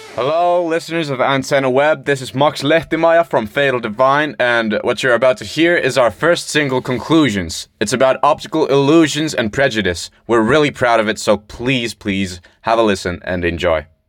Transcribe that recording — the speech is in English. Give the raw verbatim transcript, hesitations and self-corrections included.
Hello, listeners of Antenna Web. This is Max Lehtimaja from Fatal Divine, and what you're about to hear is our first single, Conclusions. It's about optical illusions and prejudice. We're really proud of it, so please, please have a listen and enjoy.